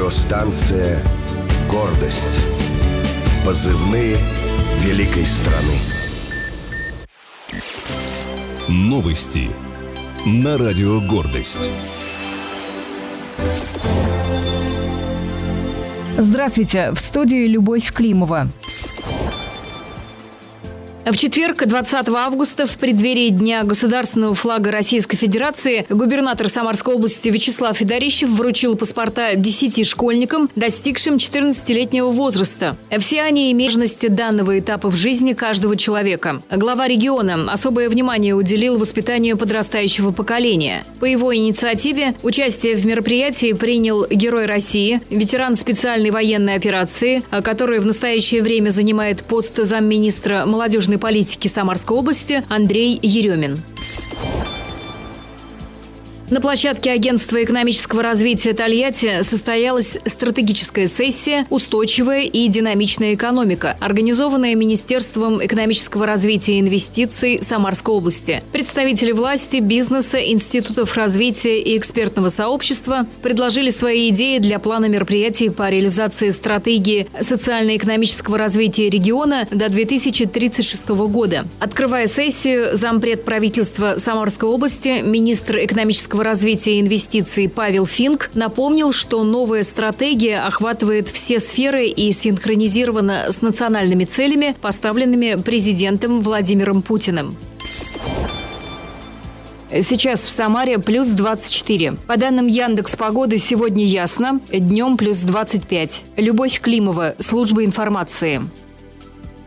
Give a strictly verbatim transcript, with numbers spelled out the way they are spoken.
Радиостанция «Гордость». Позывные великой страны. Новости на радио «Гордость». Здравствуйте, в студии Любовь Климова. В четверг, двадцатого августа, в преддверии Дня государственного флага Российской Федерации, губернатор Самарской области Вячеслав Федорищев вручил паспорта десяти школьникам, достигшим четырнадцатилетнего возраста. Все они имеют важность данного этапа в жизни каждого человека. Глава региона особое внимание уделил воспитанию подрастающего поколения. По его инициативе участие в мероприятии принял Герой России, ветеран специальной военной операции, который в настоящее время занимает пост замминистра молодежной политики Самарской области Андрей Еремин. На площадке Агентства экономического развития Тольятти состоялась стратегическая сессия «Устойчивая и динамичная экономика», организованная Министерством экономического развития и инвестиций Самарской области. Представители власти, бизнеса, институтов развития и экспертного сообщества предложили свои идеи для плана мероприятий по реализации стратегии социально-экономического развития региона до две тысячи тридцать шестого года. Открывая сессию, зампред правительства Самарской области, министр экономического развития и инвестиций Павел Финк напомнил, что новая стратегия охватывает все сферы и синхронизирована с национальными целями, поставленными президентом Владимиром Путиным. Сейчас в Самаре плюс двадцать четыре. По данным Яндекс.Погоды, сегодня ясно, днем плюс двадцать пять. Любовь Климова, служба информации.